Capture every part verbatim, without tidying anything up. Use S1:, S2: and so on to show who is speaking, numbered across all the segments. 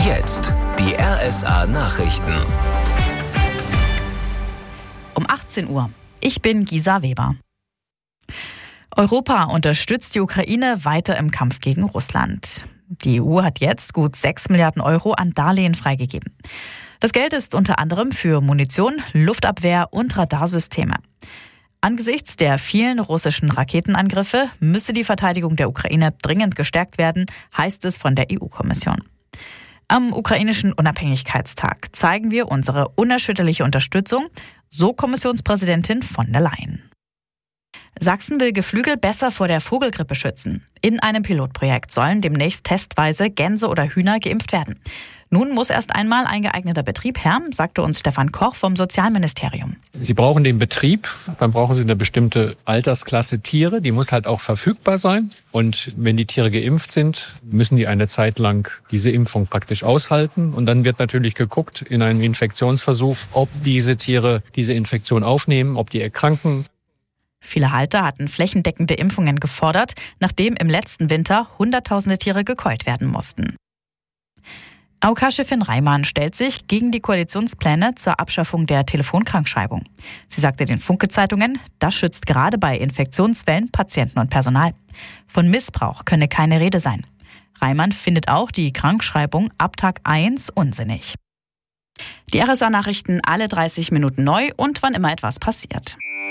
S1: Jetzt die R S A-Nachrichten.
S2: Um achtzehn Uhr. Ich bin Gisa Weber. Europa unterstützt die Ukraine weiter im Kampf gegen Russland. Die E U hat jetzt gut sechs Milliarden Euro an Darlehen freigegeben. Das Geld ist unter anderem für Munition, Luftabwehr und Radarsysteme. Angesichts der vielen russischen Raketenangriffe müsse die Verteidigung der Ukraine dringend gestärkt werden, heißt es von der E U-Kommission. Am ukrainischen Unabhängigkeitstag zeigen wir unsere unerschütterliche Unterstützung, so Kommissionspräsidentin von der Leyen. Sachsen will Geflügel besser vor der Vogelgrippe schützen. In einem Pilotprojekt sollen demnächst testweise Gänse oder Hühner geimpft werden. Nun muss erst einmal ein geeigneter Betrieb her, sagte uns Stefan Koch vom Sozialministerium.
S3: Sie brauchen den Betrieb, dann brauchen Sie eine bestimmte Altersklasse Tiere, die muss halt auch verfügbar sein. Und wenn die Tiere geimpft sind, müssen die eine Zeit lang diese Impfung praktisch aushalten. Und dann wird natürlich geguckt in einem Infektionsversuch, ob diese Tiere diese Infektion aufnehmen, ob die erkranken.
S2: Viele Halter hatten flächendeckende Impfungen gefordert, nachdem im letzten Winter Hunderttausende Tiere gekeult werden mussten. A O K-Chefin Reimann stellt sich gegen die Koalitionspläne zur Abschaffung der Telefonkrankschreibung. Sie sagte den Funke-Zeitungen, das schützt gerade bei Infektionswellen Patienten und Personal. Von Missbrauch könne keine Rede sein. Reimann findet auch die Krankschreibung ab Tag eins unsinnig. Die R S A-Nachrichten alle dreißig Minuten neu und wann immer etwas passiert.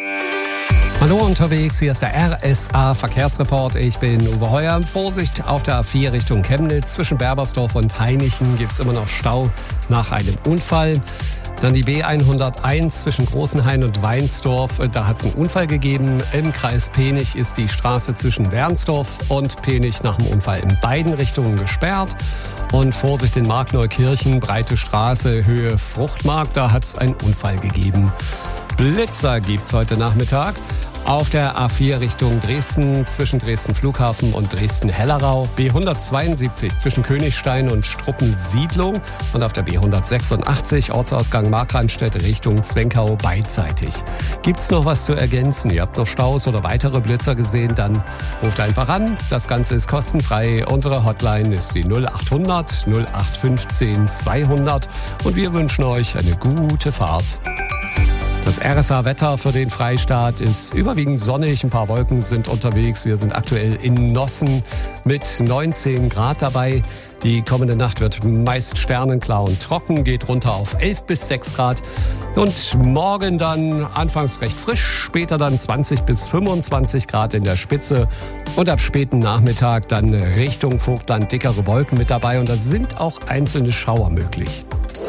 S4: Hallo unterwegs, hier ist der R S A-Verkehrsreport. Ich bin Uwe Heuer. Vorsicht auf der A vier Richtung Chemnitz. Zwischen Berbersdorf und Hainichen gibt es immer noch Stau nach einem Unfall. Dann die B hunderteins zwischen Großenhain und Weinsdorf. Da hat es einen Unfall gegeben. Im Kreis Penich ist die Straße zwischen Wernsdorf und Penich nach dem Unfall in beiden Richtungen gesperrt. Und Vorsicht in Markneukirchen, breite Straße, Höhe Fruchtmark. Da hat es einen Unfall gegeben. Blitzer gibt's heute Nachmittag. Auf der A vier Richtung Dresden zwischen Dresden Flughafen und Dresden-Hellerau. B hundertzweiundsiebzig zwischen Königstein und Struppensiedlung. Und auf der B hundertsechsundachtzig Ortsausgang Markranstädt Richtung Zwenkau beidseitig. Gibt's noch was zu ergänzen? Ihr habt noch Staus oder weitere Blitzer gesehen? Dann ruft einfach an. Das Ganze ist kostenfrei. Unsere Hotline ist die null achthundert null acht fünfzehn zweihundert. Und wir wünschen euch eine gute Fahrt. Das R S A-Wetter für den Freistaat ist überwiegend sonnig. Ein paar Wolken sind unterwegs. Wir sind aktuell in Nossen mit neunzehn Grad dabei. Die kommende Nacht wird meist sternenklar und trocken, geht runter auf elf bis sechs Grad. Und morgen dann anfangs recht frisch, später dann zwanzig bis fünfundzwanzig Grad in der Spitze. Und ab späten Nachmittag dann Richtung Vogtland dickere Wolken mit dabei. Und da sind auch einzelne Schauer möglich.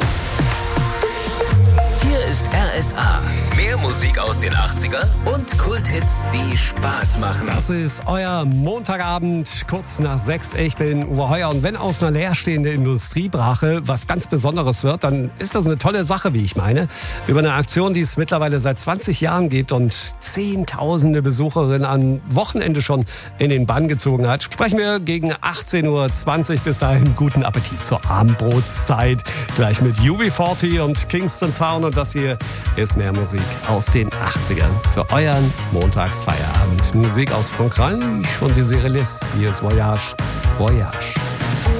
S1: Hier ist R S A. Mehr Musik aus den achtzigern und Kulthits, die Spaß machen.
S4: Das ist euer Montagabend, kurz nach sechs. Ich bin Uwe Heuer. Und wenn aus einer leerstehenden Industriebrache was ganz Besonderes wird, dann ist das eine tolle Sache, wie ich meine. Über eine Aktion, die es mittlerweile seit zwanzig Jahren gibt und Zehntausende Besucherinnen am Wochenende schon in den Bann gezogen hat, sprechen wir gegen achtzehn Uhr zwanzig. Bis dahin guten Appetit zur Abendbrotszeit. Gleich mit U B vierzig und Kingston Town. Und das hier ist mehr Musik aus den achtzigern für euren Montagfeierabend. Musik aus Frankreich von Désiré Liss. Hier ist Voyage, Voyage.